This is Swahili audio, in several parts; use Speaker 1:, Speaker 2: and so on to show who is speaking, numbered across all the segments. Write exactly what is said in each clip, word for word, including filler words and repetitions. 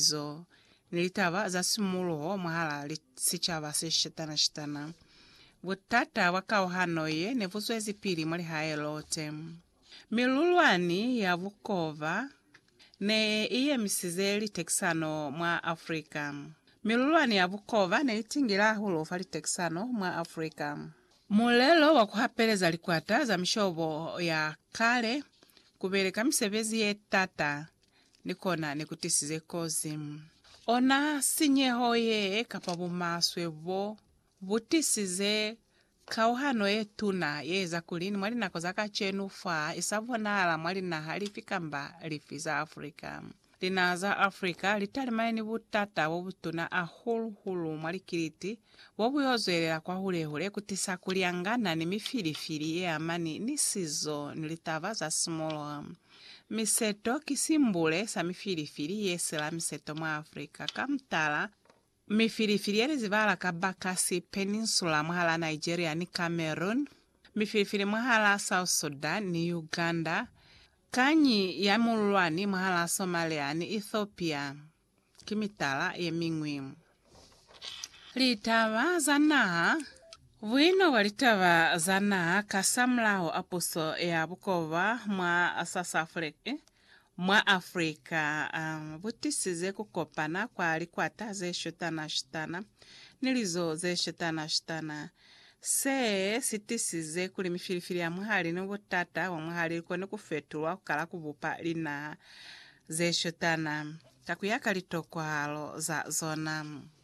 Speaker 1: nilizo nilitava za simuluho mwahala lisichava sishitana shitana. Vutata wakauhanoye ne vuzwezi pili mwali hae lote. Milulwani ya Vukova ne iye misizeli teksano mwa Afrika. Milulwani ya Vukova ne itingira hulo fali teksano mwa Afrika. Mulelo wakuhapeleza likwata za mishobo ya kale kubeleka misebezi ye tata nikona nikutisize kozi. Ona sinyehoye kapabu maswebo butisize kauhano yetuna yeza kulini mwali nako zaka chenu fa isavona ala mwali na halifika mba lifi za Afrika. Lina za Afrika litali maini butata wabutuna ahulu hulu mwali kiliti wabu yozoelera kwa hule hule kutisa kuliangana ni mifilifili ye amani nisizo nilitava za smolo. Miseto kisimbule sa mifilifili yesela miseto mwa Afrika kamtala. Mifilifili yele zivala kabakasi peninsula mwahala Nigeria ni Cameroon. Mifilifili mwahala South Sudan ni Uganda. Kanyi ya mulwani mwahala Somalia ni Ethiopia. Kimitala ye mingwi. Litava zanaha. Wino walitava zanaha kasamlaho apuso ya Vukova mwa South Africa. Mwa Afrika um, butisize kukopana kwa alikwata ze shutana shutana nilizo ze shutana shutana se sitisize kuli mifilifili ya muhali ni butata wa muhali kone kufetulwa kukala kubupa lina ze shutana kakuyaka litoko halo za zona.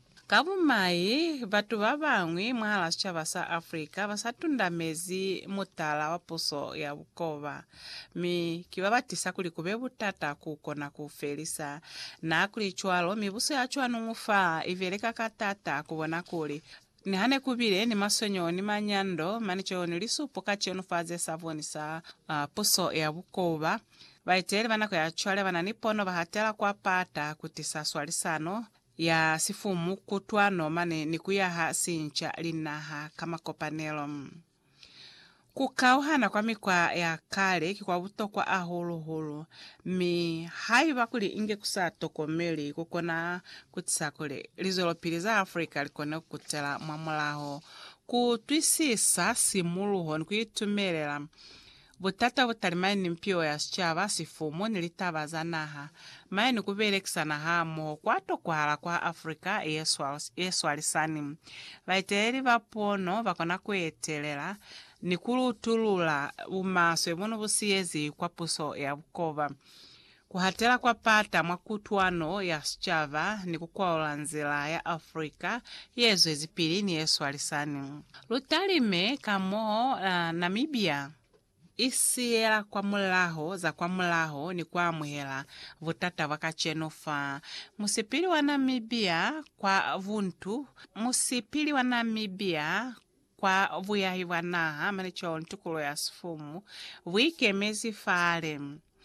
Speaker 1: Kabumai batu babangwi mwahala chava sa Afrika basatunda mezi mutala wapuso ya Vukova. Mi kibabatisa kuli kube butata kukona kufelisa na kuli chualo mibuso ya chuanu ngufa iveleka katata kubona kuli. Ni hane kubile ni masonyo ni manyando manicho nilisupo kachenu faze savoni sa uh, puso ya Vukova. Baiteli banako ya chuale bananipono bahatela kwa pata kutisa swalisano ya sifumu kutwano mane ni kuyaha sincha linaha kama kopanelo. Kukauhana kwa mikwa ya kale kikwa butokwa ahulu hulu. Mi haiva kuli inge kusato komeli kukona kutisa kule. Lizolopili za Afrika likone kutela mamulaho. Kutwisisa simuluho ni kuyitumelela. Butata butali maini mpio ya sichava sifumu nilitava zanaha. Maini kubelekisa na hamo kwa tokwala kwa Afrika yesu alisani. Vaiteli vapono vakona kuetelela ni kulutulula umaso ebono busiyezi kwa puso ya Vukova. Kuhatela kwa pata mwakutuano ya sichava ni kukwaola nzela ya Afrika yezu ezipili ni yesu alisani. Lutalime kamo uh, Namibia. Isiela kwa mulaho za kwa mulaho ni kwa muhela vutata wakachenofa. Musipili wa Namibia kwa vuntu. Musipili wa Namibia kwa vuyahi wanaha manicho ntukulo ya sifumu. Wike mezi fale.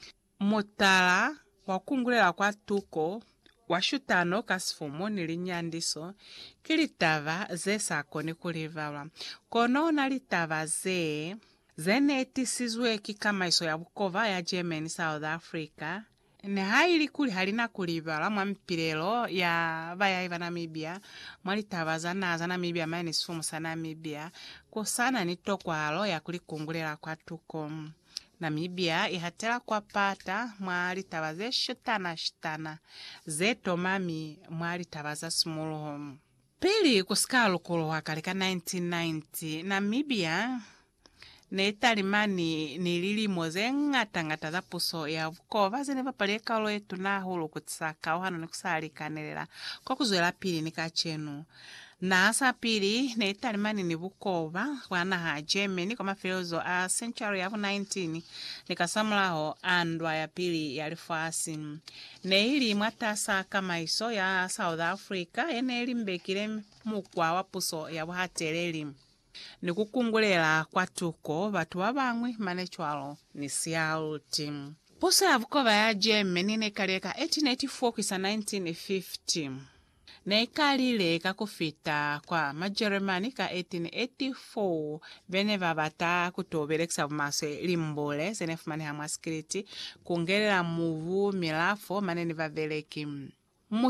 Speaker 1: Mutala wakungulela kwa tuko. Washutano kasifumu nilinyandiso. Kilitava ze sako ni kulivala. Kono nalitava ze... Zene etisizwe kikama iso ya Vukova ya Germany South Africa. Ne haili kuli halina kulibala mwa mpilelo ya vaya iwa Namibia. Mwali tawaza na za Namibia maini sumu sa Namibia. Kusana nitokwa halo ya kulikungulela kwa tuko. Namibia ihatela kwa pata mwali tawaze shutana shutana. Zeto mami mwali tawaza smuluhom. Pili kuskalu kuluwa kalika nineteen ninety. Namibia... Netalimani nilili moze ngata ngata za puso ya Vukova zene vapaleka lo etu na hulu kutisaka uhano ni kusali kanelela kwa kuzuela pili nika chenu. Na asa pili netalimani ni Vukova wana ha Germany kwa mafilozo a century of nineteen nika samulaho andwa ya pili ya lifasi. Ne hili mwatasa kama iso ya South Africa ene ili mbekile mukwa wapuso ya wahateleli. Ni kukungulela kwa tuko batu wabangwi manechwalo ni sialuti. Puso ya Vukova ya Germany nekaleka eighteen eighty-four kisa nineteen fifty. Nekalile kakufita kwa majeremani ka eighteen eighty-four bene vabata kutobelekisa vumase limbole zenefumani hamwa skiriti kungelela muvu milafo maneni vaveleki.